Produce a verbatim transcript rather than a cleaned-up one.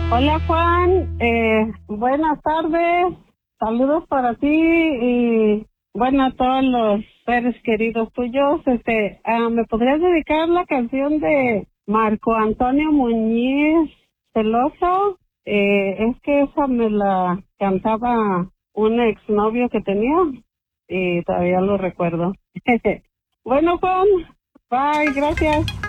Hola Juan, eh, buenas tardes, saludos para ti y bueno a todos los seres queridos tuyos. Este, ah, ¿me podrías dedicar la canción de Marco Antonio Muñiz Celoso? Eh, es que esa me la cantaba un exnovio que tenía y todavía lo recuerdo. Bueno Juan, bye, gracias.